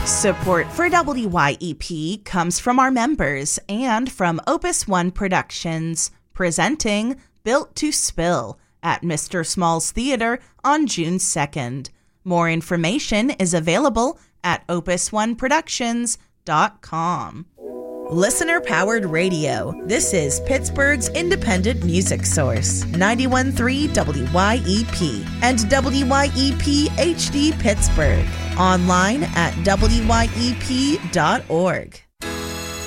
Support for WYEP comes from our members and from Opus One Productions, presenting Built to Spill at Mr. Small's Theater on June 2nd. More information is available at opusoneproductions.com. Listener-powered radio. This is Pittsburgh's independent music source, 91.3 WYEP and WYEP HD Pittsburgh. Online at WYEP.org.